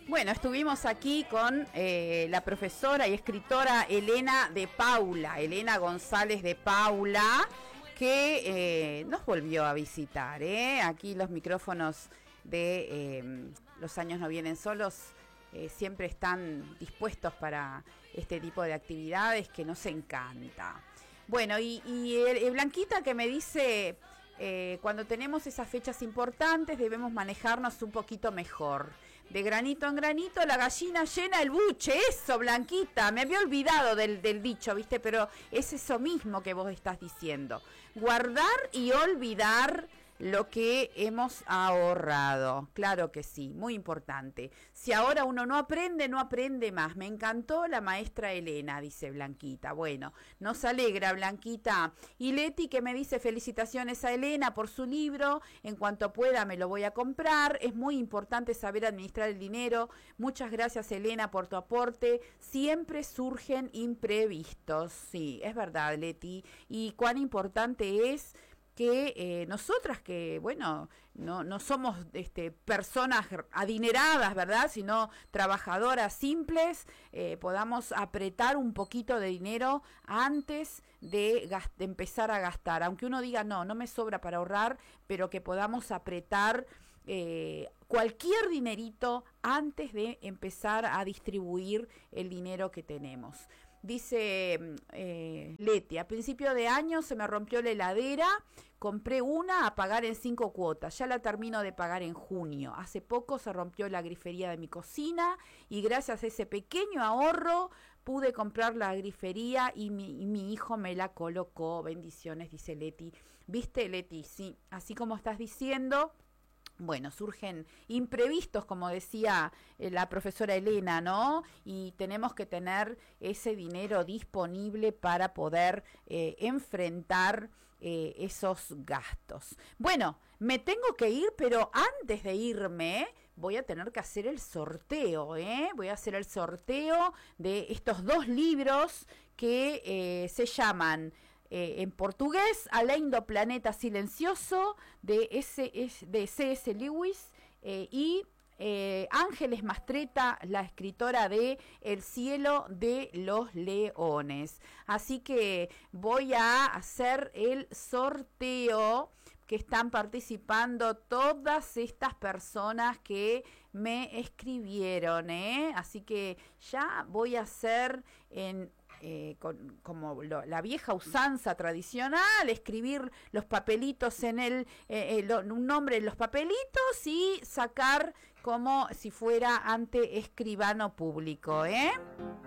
Bueno, estuvimos aquí con la profesora y escritora Elena de Paula, Elena González de Paula, que nos volvió a visitar. Aquí los micrófonos de Los años no vienen solos siempre están dispuestos para este tipo de actividades que nos encanta. Bueno, y Blanquita que me dice, cuando tenemos esas fechas importantes debemos manejarnos un poquito mejor. De granito en granito la gallina llena el buche. Eso, Blanquita, me había olvidado del dicho, ¿viste? Pero es eso mismo que vos estás diciendo. Guardar y olvidar lo que hemos ahorrado. Claro que sí, muy importante. Si ahora uno no aprende, no aprende más. Me encantó la maestra Elena, dice Blanquita. Bueno, nos alegra, Blanquita. Y Leti que me dice felicitaciones a Elena por su libro. En cuanto pueda me lo voy a comprar. Es muy importante saber administrar el dinero. Muchas gracias, Elena, por tu aporte. Siempre surgen imprevistos. Sí, es verdad, Leti. Y cuán importante es que nosotras que, bueno, no somos personas adineradas, ¿verdad?, sino trabajadoras simples, podamos apretar un poquito de dinero antes de empezar a gastar. Aunque uno diga, no me sobra para ahorrar, pero que podamos apretar cualquier dinerito antes de empezar a distribuir el dinero que tenemos. Dice Leti, a principio de año se me rompió la heladera, compré una a pagar en 5 cuotas, ya la termino de pagar en junio. Hace poco se rompió la grifería de mi cocina y gracias a ese pequeño ahorro pude comprar la grifería y mi hijo me la colocó. Bendiciones, dice Leti. ¿Viste, Leti? Sí, así como estás diciendo. Bueno, surgen imprevistos, como decía la profesora Elena, ¿no? Y tenemos que tener ese dinero disponible para poder enfrentar esos gastos. Bueno, me tengo que ir, pero antes de irme voy a tener que hacer el sorteo, Voy a hacer el sorteo de estos 2 libros que se llaman... en portugués, Além do Planeta Silencioso, de C.S. Lewis, y Ángeles Mastretta, la escritora de El cielo de los leones. Así que voy a hacer el sorteo, que están participando todas estas personas que me escribieron, Así que ya voy a hacer como la vieja usanza tradicional, escribir los papelitos en un nombre en los papelitos y sacar como si fuera ante escribano público,